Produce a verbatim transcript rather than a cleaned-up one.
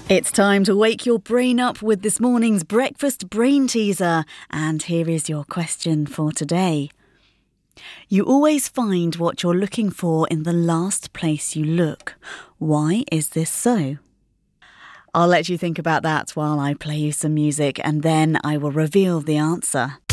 It's time to wake your brain up with this morning's breakfast brain teaser. And here is your question for today. You always find what you're looking for in the last place you look. Why is this so? I'll let you think about that while I play you some music, and then I will reveal the answer.